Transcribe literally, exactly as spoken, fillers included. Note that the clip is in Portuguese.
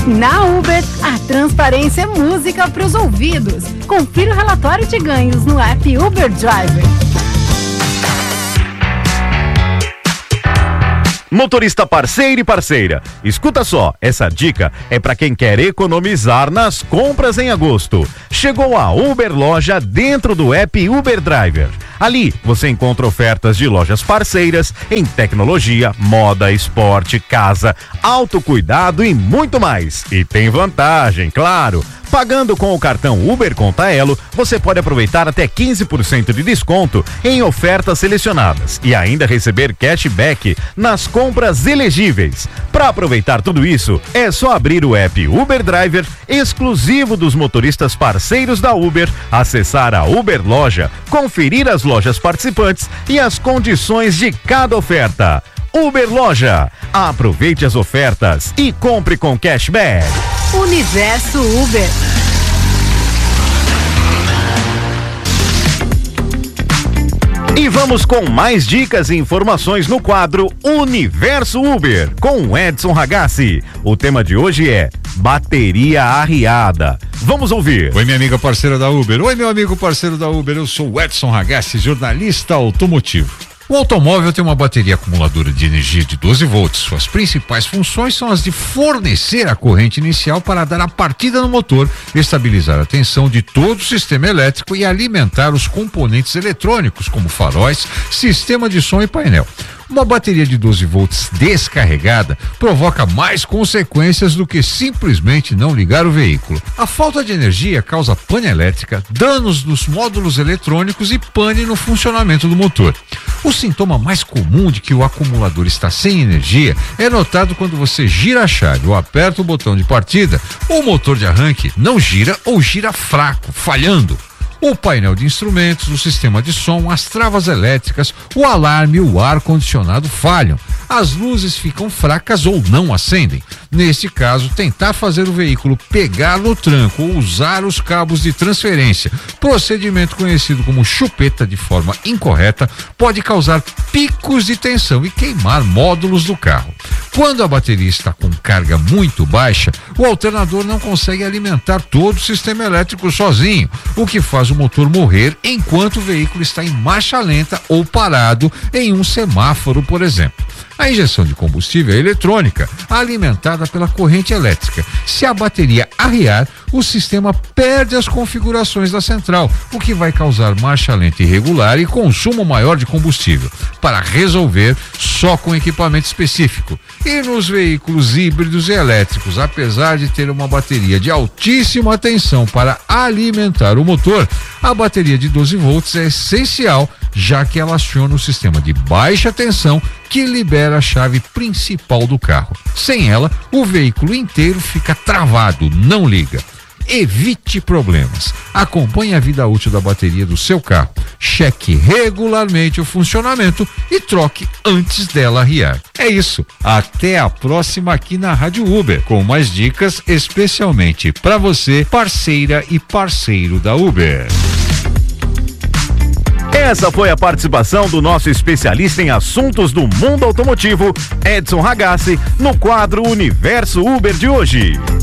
Na Uber, a transparência é música para os ouvidos. Confira o relatório de ganhos no app Uber Driver. Motorista parceiro e parceira, escuta só, essa dica é para quem quer economizar nas compras em agosto. Chegou a Uber Loja dentro do app Uber Driver. Ali você encontra ofertas de lojas parceiras em tecnologia, moda, esporte, casa, autocuidado e muito mais. E tem vantagem, claro. Pagando com o cartão Uber Conta Elo, você pode aproveitar até quinze por cento de desconto em ofertas selecionadas e ainda receber cashback nas compras elegíveis. Para aproveitar tudo isso, é só abrir o app Uber Driver, exclusivo dos motoristas parceiros da Uber, acessar a Uber Loja, conferir as lojas participantes e as condições de cada oferta. Uber Loja, aproveite as ofertas e compre com cashback. Universo Uber. E vamos com mais dicas e informações no quadro Universo Uber, com Edson Ragazzi. O tema de hoje é bateria arriada. Vamos ouvir. Oi, minha amiga parceira da Uber. Oi, meu amigo parceiro da Uber. Eu sou o Edson Ragazzi, jornalista automotivo. O automóvel tem uma bateria acumuladora de energia de doze volts. Suas principais funções são as de fornecer a corrente inicial para dar a partida no motor, estabilizar a tensão de todo o sistema elétrico e alimentar os componentes eletrônicos, como faróis, sistema de som e painel. Uma bateria de doze volts descarregada provoca mais consequências do que simplesmente não ligar o veículo. A falta de energia causa pane elétrica, danos nos módulos eletrônicos e pane no funcionamento do motor. O sintoma mais comum de que o acumulador está sem energia é notado quando você gira a chave ou aperta o botão de partida, o motor de arranque não gira ou gira fraco, falhando. O painel de instrumentos, o sistema de som, as travas elétricas, o alarme e o ar-condicionado falham. As luzes ficam fracas ou não acendem. Nesse caso, tentar fazer o veículo pegar no tranco ou usar os cabos de transferência, procedimento conhecido como chupeta de forma incorreta, pode causar picos de tensão e queimar módulos do carro. Quando a bateria está com carga muito baixa, o alternador não consegue alimentar todo o sistema elétrico sozinho, o que faz o motor morrer enquanto o veículo está em marcha lenta ou parado em um semáforo, por exemplo. A injeção de combustível é eletrônica, alimentada pela corrente elétrica. Se a bateria arriar, o sistema perde as configurações da central, o que vai causar marcha lenta irregular e consumo maior de combustível. Para resolver, só com equipamento específico. E nos veículos híbridos e elétricos, apesar de ter uma bateria de altíssima tensão para alimentar o motor, a bateria de doze volts é essencial, já que ela aciona o sistema de baixa tensão que libera a chave principal do carro. Sem ela, o veículo inteiro fica travado, não liga. Evite problemas. Acompanhe a vida útil da bateria do seu carro. Cheque regularmente o funcionamento e troque antes dela arriar. É isso. Até a próxima aqui na Rádio Uber, com mais dicas especialmente para você, parceira e parceiro da Uber. Essa foi a participação do nosso especialista em assuntos do mundo automotivo, Edson Ragazzi, no quadro Universo Uber de hoje.